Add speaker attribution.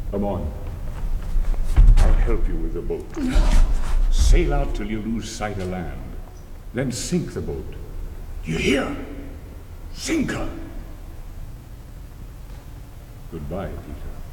Speaker 1: Come on. I'll help you with the boat. Sail out till you lose sight of land. Then sink the boat. You hear? Sink her! Goodbye, Peter.